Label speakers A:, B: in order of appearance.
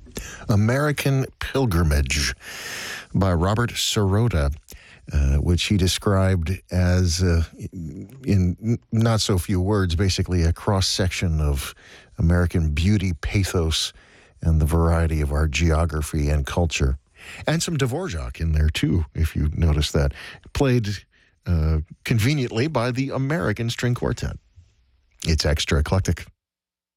A: American Pilgrimage by Robert Sirota, which he described as, in not so few words, basically a cross-section of American beauty, pathos, and the variety of our geography and culture. And some Dvorak in there, too, if you notice that. Played conveniently by the American String Quartet. It's Extra Eclectic.